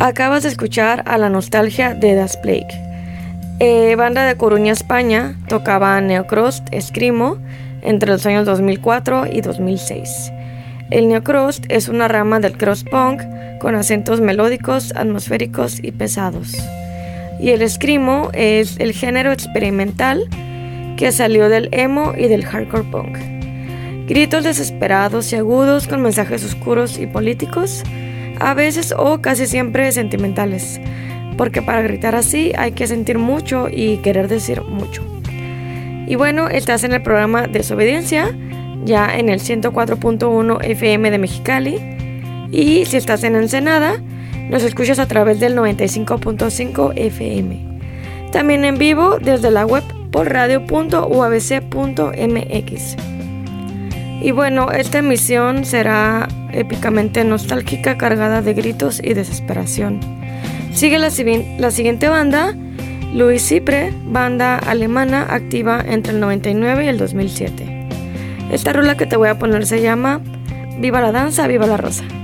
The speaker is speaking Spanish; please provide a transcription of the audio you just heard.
Acabas de escuchar a La Nostalgia de Das Plague. Banda de Coruña, España, tocaba neocrost escrimo entre los años 2004 y 2006. El neocrost es una rama del crust punk con acentos melódicos, atmosféricos y pesados. Y el escrimo es el género experimental que salió del emo y del hardcore punk. Gritos desesperados y agudos con mensajes oscuros y políticos, a veces o casi siempre sentimentales, porque para gritar así hay que sentir mucho y querer decir mucho. Y bueno, estás en el programa Desobediencia, ya en el 104.1 FM de Mexicali, y si estás en Ensenada, nos escuchas a través del 95.5 FM. También en vivo desde la web por radio.uabc.mx. Y bueno, esta emisión será épicamente nostálgica, cargada de gritos y desesperación. Sigue la siguiente banda, Louis Cypre, banda alemana activa entre el 99 y el 2007. Esta rola que te voy a poner se llama Viva la danza, viva la rosa.